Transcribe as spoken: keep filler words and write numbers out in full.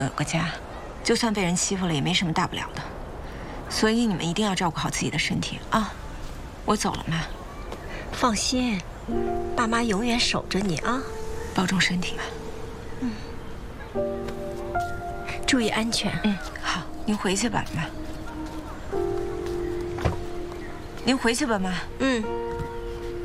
有个家，就算被人欺负了，也没什么大不了的。所以你们一定要照顾好自己的身体啊！我走了，妈。 放心，爸妈永远守着你啊！ 保重身体吧。 嗯。注意安全。 嗯，好，您回去吧，妈。您回去吧，妈。 嗯。